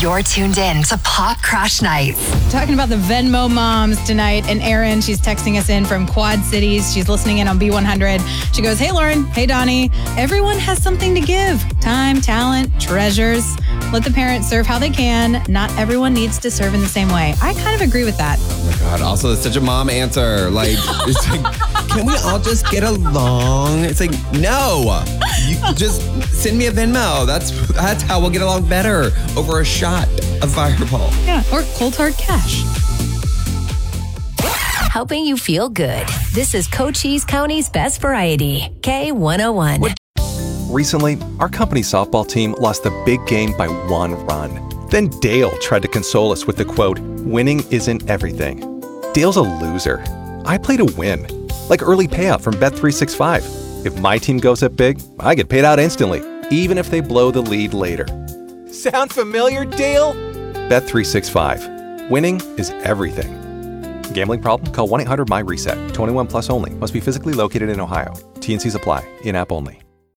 You're tuned in to Pop Crush Nights. Talking about the Venmo moms tonight. And Erin, she's texting us in from Quad Cities. She's listening in on B100. She goes, hey, Lauren. Hey, Donnie. Everyone has something to give. Time, talent, treasures. Let the parents serve how they can. Not everyone needs to serve in the same way. I kind of agree with that. Oh my God. Also, it's such a mom answer. It's like, can we all just get along? It's like, no. You just send me a Venmo. That's how we'll get along better over a shot of Fireball. Yeah, or cold hard cash. Helping you feel good. This is Cochise County's best variety, K101. Recently, our company softball team lost the big game by 1 run. Then Dale tried to console us with the quote, winning isn't everything. Dale's a loser. I play to win, like early payout from Bet365. If my team goes up big, I get paid out instantly, even if they blow the lead later. Sound familiar, Dale? Bet365. Winning is everything. Gambling problem? Call 1-800-MY-RESET. 21 plus only. Must be physically located in Ohio. T&Cs apply. In-app only.